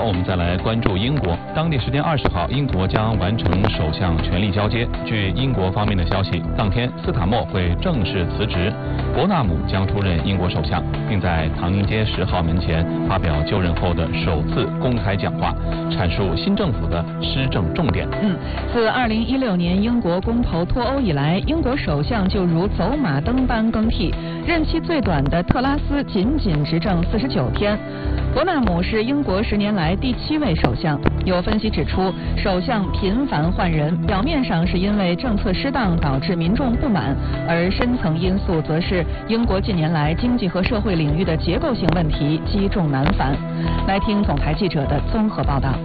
我们再来关注英国。当地时间20号，英国将完成首相权力交接。据英国方面的消息，当天斯塔默会正式辞职，伯纳姆将出任英国首相，并在唐宁街10号门前发表就任后的首次公开讲话，阐述新政府的施政重点。 自2016年英国公投脱欧以来，英国首相就如走马灯般更替，任期最短的特拉斯仅执政49天。伯纳姆是英国10年来第7位首相。有分析指出，首相频繁换人，表面上是因为政策失当导致民众不满，而深层因素则是英国近年来经济和社会领域的结构性问题积重难返。来听总台记者的综合报道。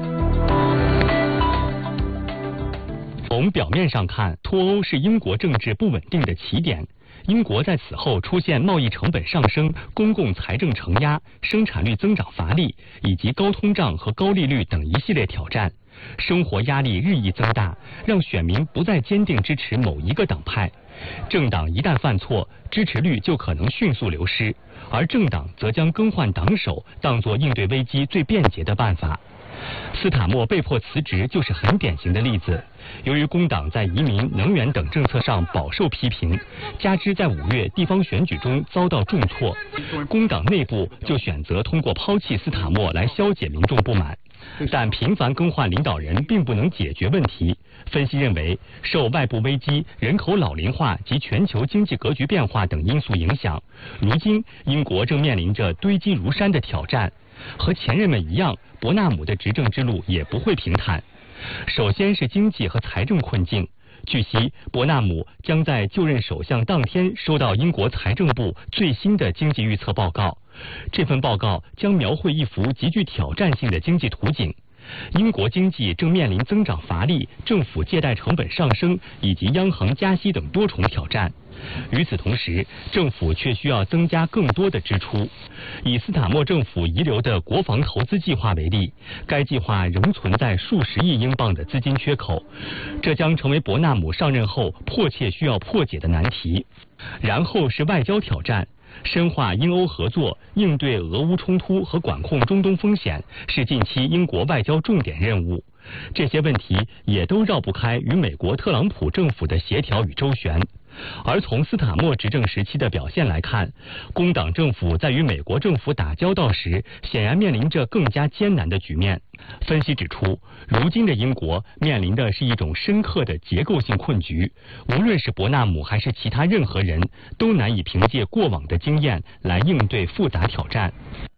从表面上看，脱欧是英国政治不稳定的起点。英国在此后出现贸易成本上升、公共财政承压、生产率增长乏力，以及高通胀和高利率等一系列挑战，生活压力日益增大，让选民不再坚定支持某一个党派。政党一旦犯错，支持率就可能迅速流失，而政党则将更换党首当作应对危机最便捷的办法。斯塔默被迫辞职就是很典型的例子。由于工党在移民、能源等政策上饱受批评，加之在5月地方选举中遭到重挫，工党内部就选择通过抛弃斯塔默来消解民众不满。但频繁更换领导人并不能解决问题。分析认为，受外部危机、人口老龄化及全球经济格局变化等因素影响，如今英国正面临着堆积如山的挑战。和前任们一样，伯纳姆的执政之路也不会平坦。首先是经济和财政困境。据悉，伯纳姆将在就任首相当天收到英国财政部最新的经济预测报告。这份报告将描绘一幅极具挑战性的经济图景。英国经济正面临增长乏力、政府借贷成本上升以及央行加息等多重挑战。与此同时，政府却需要增加更多的支出。以斯塔默政府遗留的国防投资计划为例，该计划仍存在数十亿英镑的资金缺口，这将成为伯纳姆上任后迫切需要破解的难题。然后是外交挑战。深化英欧合作，应对俄乌冲突和管控中东风险，是近期英国外交重点任务。这些问题也都绕不开与美国特朗普政府的协调与周旋。而从斯塔默执政时期的表现来看，工党政府在与美国政府打交道时，显然面临着更加艰难的局面。分析指出，如今的英国面临的是一种深刻的结构性困局，无论是伯纳姆还是其他任何人，都难以凭借过往的经验来应对复杂挑战。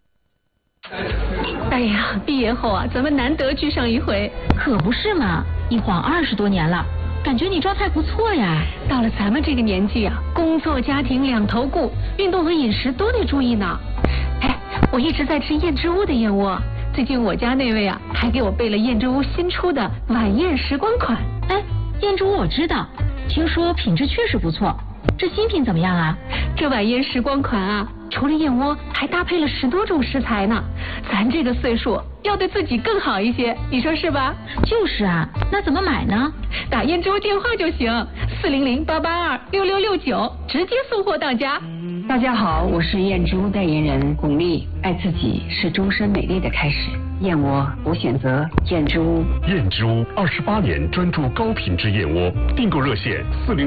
哎呀，毕业后啊，咱们难得聚上一回。 可不是嘛，一晃20多年了，感觉你状态不错呀。 到了咱们这个年纪啊，工作家庭两头顾，运动和饮食都得注意呢。哎，我一直在吃燕之屋的燕窝，最近我家那位啊，还给我备了燕之屋新出的晚宴时光款。 哎，燕之屋我知道，听说品质确实不错。这新品怎么样啊？ 这晚宴时光款啊，除了燕窝，还搭配了10多种食材呢。咱这个岁数要对自己更好一些，你说是吧？ 就是啊，那怎么买呢？ 打燕之屋电话就行，400-882-6669，直接送货到家。 大家好，我是燕之屋代言人巩俐。爱自己是终身美丽的开始，燕窝我选择燕之屋。 燕之屋28年专注高品质燕窝，订购热线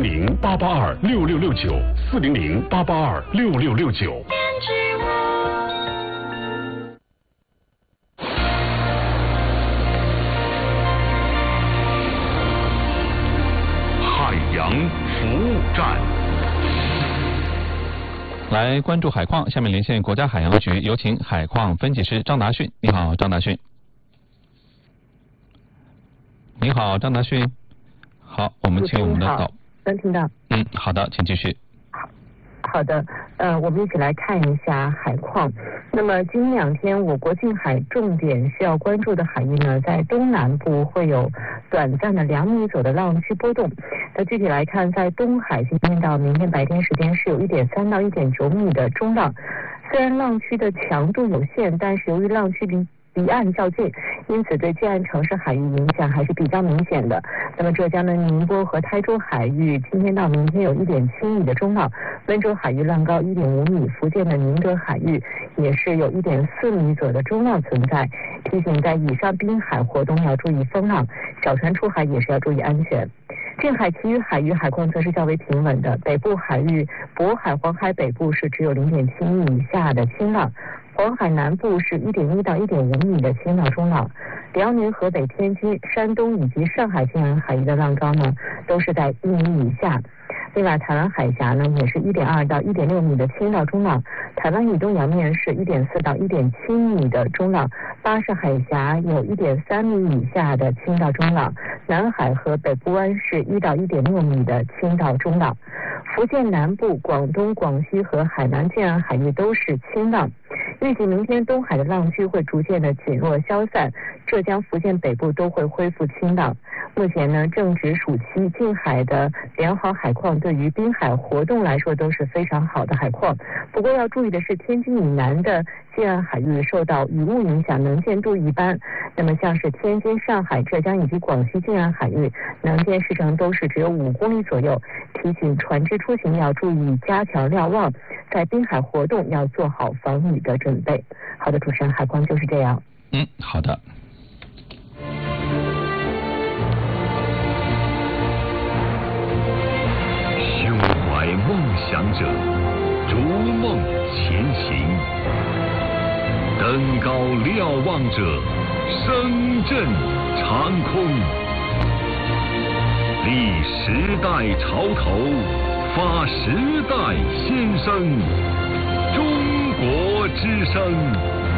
400-882-6669，400-882-6669。海洋服务站。 来关注海况，下面连线国家海洋局，有请海况分析师张达训。你好，张达训。你好，张达训。好，我们请我们的导。 能听到？ 好的，请继续。 好的，我们一起来看一下海况。那么今2天我国近海重点需要关注的海域呢，在东南部会有短暂的2米左右的浪区波动。那具体来看，在东海今天到明天白天时间是有1.3到1.9米的中浪，虽然浪区的强度有限，但是由于浪区离岸较近，因此对近岸城市海域影响还是比较明显的。那么浙江的宁波和台州海域今天到明天有1.7米的中浪，温州海域浪高1.5米，福建的宁德海域也是有1.4米左右的中浪存在。 提醒在以上滨海活动要注意风浪，小船出海也是要注意安全。近海其余海域海况则是较为平稳的，北部海域渤海、黄海北部是只有0.7米以下的清浪，黄海南部是1.1到1.5米的清浪中浪，辽宁、河北、天津、山东以及上海近岸海域的浪高呢都是在1米以下。另外，台湾海峡呢也是1.2到1.6米的清到中浪，台湾以东洋面是1.4到1.7米的中浪，巴士海峡有1.3米以下的清到中浪，南海和北部湾是1到1.6米的清到中浪。福建南部、广东、广西和海南近岸海域都是清浪。预计明天东海的浪区会逐渐的减弱消散，浙江、福建北部都会恢复清浪。目前呢，正值暑期，近海的良好海况对于滨海活动来说都是非常好的海况。不过要注意的是，天津以南的近岸海域受到雨雾影响，能见度一般。那么像是天津、上海、浙江以及广西近岸海域，能见视程都是只有5公里左右。提醒船只出行要注意加强瞭望，在滨海活动要做好防雨的准备。好的，主持人，海况就是这样。 好的。 胸怀梦想者，逐梦前行；登高瞭望者，声震长空。立时代潮头，发时代先声。中国之声。